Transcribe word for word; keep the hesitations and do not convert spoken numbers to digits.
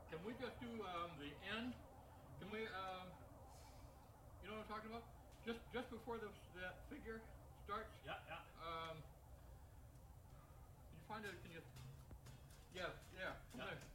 Can we just do um, the end? Can we, um, you know what I'm talking about? Just just before the that figure starts. Yeah, yeah. Um, can you find it? Can you? Yeah, yeah. Yeah. Okay.